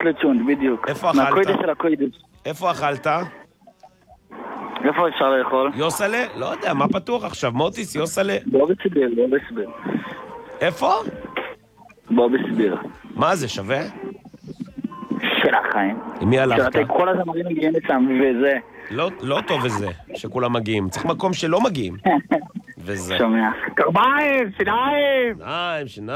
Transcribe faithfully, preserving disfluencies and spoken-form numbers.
לצ'ונט, בדיוק. איפה אכלת? מהקוידש של הקוידש. איפה אכלת? איפה אפשר לאכול? יוסלה? לא יודע, מה פתוח עכשיו? מוטיס, יוסלה? בוא בסביר, בוא בסביר. איפה? בוא בסביר. מה זה, שווה? של החיים. עם מי הלכת? שאתה כל הזמרים מגיעים לשם, וזה. לא, לא טוב וזה, שכולם מגיעים. צריך מקום שלא מגיעים. וזה. שומע. קרביים, שיניים! שיניים, שיניים.